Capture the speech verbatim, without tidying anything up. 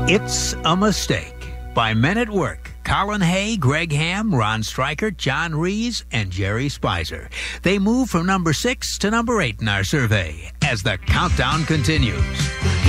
It's a Mistake by Men at Work. Colin Hay, Greg Ham, Ron Stryker, John Rees, and Jerry Spicer. They move from number six to number eight in our survey as the countdown continues.